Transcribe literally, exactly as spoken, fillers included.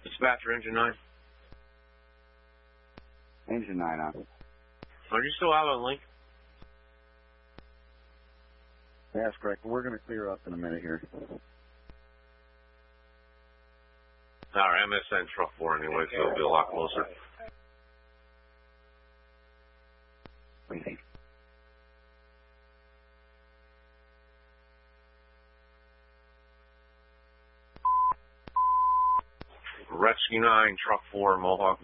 Dispatcher, engine nine. Engine nine on. Are you still out on link? That's correct. We're going to clear up in a minute here. All right, M S N truck four anyway, so it'll be a lot closer. Waiting. Rescue nine, truck four, Mohawk